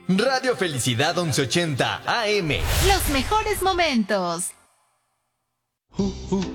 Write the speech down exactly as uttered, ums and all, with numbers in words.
Radio Felicidad once ochenta A M. Los mejores momentos. Uh, uh.